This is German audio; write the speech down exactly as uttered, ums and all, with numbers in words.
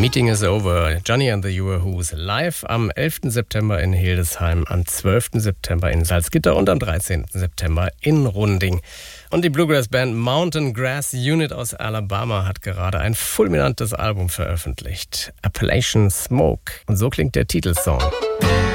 Meeting is over. Johnny and the Yoo-Hoos live am elften September in Hildesheim, am zwölften September in Salzgitter und am dreizehnten September in Runding. Und die Bluegrass-Band Mountain Grass Unit aus Alabama hat gerade ein fulminantes Album veröffentlicht. Appalachian Smoke. Und so klingt der Titelsong.